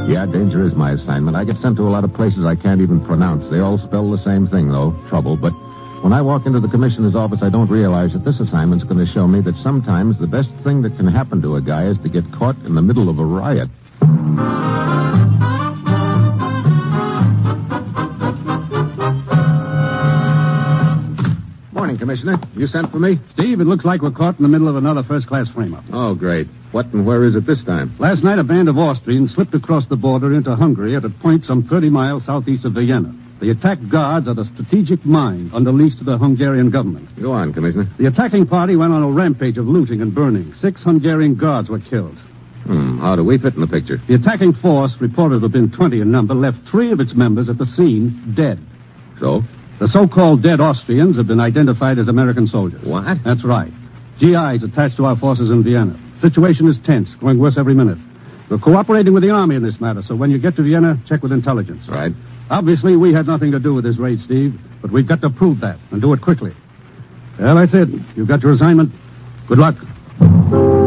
Yeah, danger is my assignment. I get sent to a lot of places I can't even pronounce. They all spell the same thing, though, trouble. But when I walk into the commissioner's office, I don't realize that this assignment's going to show me that sometimes the best thing that can happen to a guy is to get caught in the middle of a riot. Morning, Commissioner. You sent for me? Steve, it looks like we're caught in the middle of another first-class frame-up. Oh, great. What and where is it this time? Last night, a band of Austrians slipped across the border into Hungary at a point some 30 miles southeast of Vienna. The attack guards are the strategic mine under lease to the Hungarian government. Go on, Commissioner. The attacking party went on a rampage of looting and burning. 6 Hungarian guards were killed. How do we fit in the picture? The attacking force, reported to have been 20 in number, left 3 of its members at the scene dead. So? The so-called dead Austrians have been identified as American soldiers. What? That's right. GIs attached to our forces in Vienna. Situation is tense, growing worse every minute. We're cooperating with the army in this matter, so when you get to Vienna, check with intelligence. Right. Obviously, we had nothing to do with this raid, Steve, but we've got to prove that, and do it quickly. Well, that's it. You've got your assignment. Good luck.